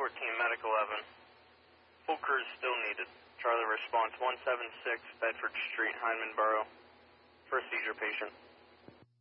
Medic 11. Full crew is still needed. Charlie response 176 Bedford Street, Hyman Borough. For a seizure patient.